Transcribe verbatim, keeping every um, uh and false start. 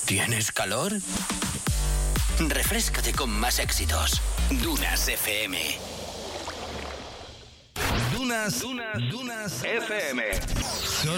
¿Tienes calor? Refréscate con más éxitos. Dunas F M. Dunas, Dunas, Dunas F M. Solo